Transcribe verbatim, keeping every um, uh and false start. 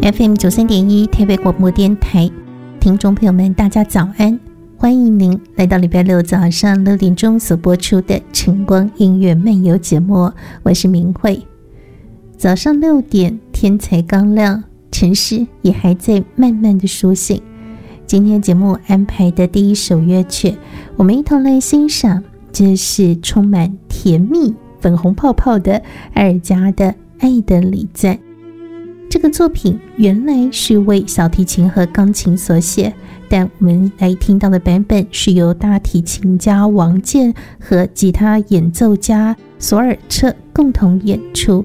F M 九三点一台北广播电台，听众朋友们，大家早安！欢迎您来到礼拜六早上六点钟所播出的晨光音乐漫游节目，我是明慧。早上六点，天才刚亮，城市也还在慢慢的苏醒。今天节目安排的第一首乐曲，我们一同来欣赏，这是充满甜蜜粉红泡泡的艾尔加的《爱的礼赞》。这个作品原来是为小提琴和钢琴所写，但我们来听到的版本是由大提琴家王健和吉他演奏家索尔彻共同演出。